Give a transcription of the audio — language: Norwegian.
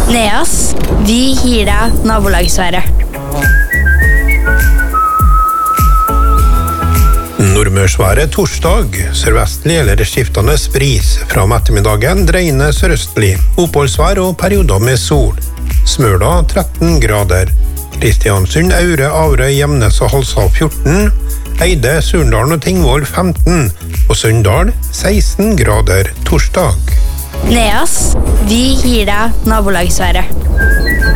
Neas, vi gir deg nabolagsværet. Nordmørsværet torsdag, sørvestlig eller skiftende bris. Fra om ettermiddagen dreiende sørøstlig, oppholdsvær og perioder med sol. Smøla 13 grader. Kristiansund, Aure, Averøy, Gjemnes og Halshav 14. Eide, Surndalen og Tingvoll 15. Og Sunndal 16 grader torsdag. Neas, vi gir deg nabolagsværet.